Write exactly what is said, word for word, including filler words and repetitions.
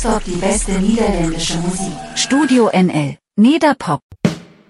nonstop die beste niederländische Musik. Studio N L, Nederpop.